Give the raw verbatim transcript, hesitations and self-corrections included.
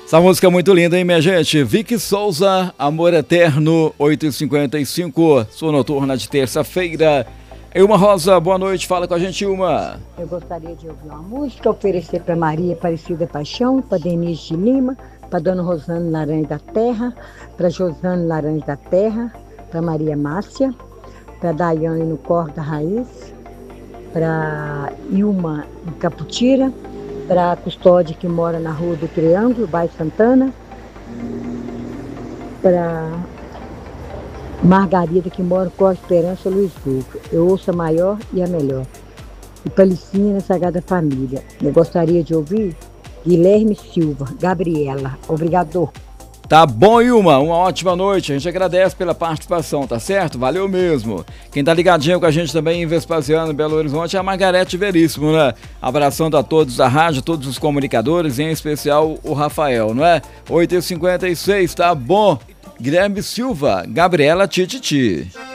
Essa música é muito linda, hein, minha gente? Vicky Souza, Amor Eterno, oito e cinquenta e cinco, sua noturna de terça-feira. Ilma Rosa, boa noite, fala com a gente, Ilma. Eu gostaria de ouvir uma música, oferecer para Maria Aparecida Paixão, para Denise de Lima, para Dona Rosane Laranja da Terra, para Josane Laranja da Terra, para Maria Márcia, para Daiane no Cor da Raiz, para Ilma em Caputira, para a Custódia que mora na Rua do Triângulo, bairro Santana, para Margarida que mora com a Esperança, Luiz Duque. Eu ouço a maior e a melhor. E para Licinha na Sagrada Família. Eu gostaria de ouvir Guilherme Silva, Gabriela. Obrigado. Tá bom, Ilma, uma ótima noite, a gente agradece pela participação, tá certo? Valeu mesmo. Quem tá ligadinho com a gente também em Vespasiano, Belo Horizonte, é a Margarete Veríssimo, né? Abraçando a todos da rádio, todos os comunicadores, em especial o Rafael, não é? oito e cinquenta e seis, tá bom. Guilherme Silva, Gabriela Tititi.